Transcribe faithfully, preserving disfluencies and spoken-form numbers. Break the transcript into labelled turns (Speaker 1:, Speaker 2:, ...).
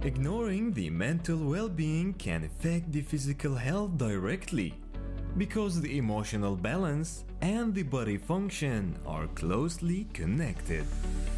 Speaker 1: Ignoring the mental well-being can affect the physical health directly, because the emotional balance and the body function are closely connected.